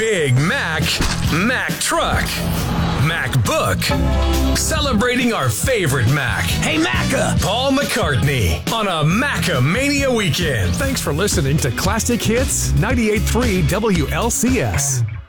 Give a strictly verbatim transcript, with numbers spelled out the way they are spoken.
Big Mac, Mac Truck, Mac Book, celebrating our favorite Mac. Hey, Macca! Paul McCartney on a Macca-mania weekend. Thanks for listening to Classic Hits ninety-eight point three W L C S.